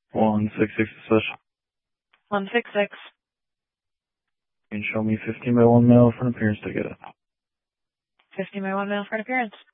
166 special. 166. You can show me 15 by 1 male for an appearance ticket. 15 by 1 male for an appearance.